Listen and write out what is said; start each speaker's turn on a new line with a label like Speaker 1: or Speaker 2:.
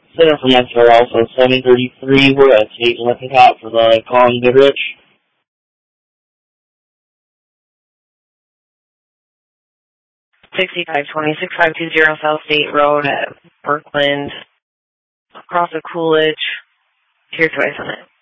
Speaker 1: Center from Mexico, also 733. We're at Tate and Lippincott for the Colin Goodrich.
Speaker 2: 6520, 6520 South State Road at Birkland, across the Coolidge. Here's what I sent it.